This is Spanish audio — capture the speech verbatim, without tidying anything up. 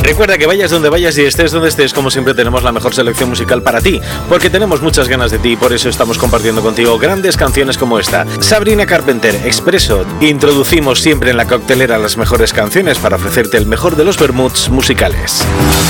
Recuerda que vayas donde vayas y estés donde estés, como siempre tenemos la mejor selección musical para ti, porque tenemos muchas ganas de ti y por eso estamos compartiendo contigo grandes canciones como esta. Sabrina Carpenter, Expreso. Introducimos siempre en la coctelera las mejores canciones para ofrecerte el mejor de los vermuts musicales.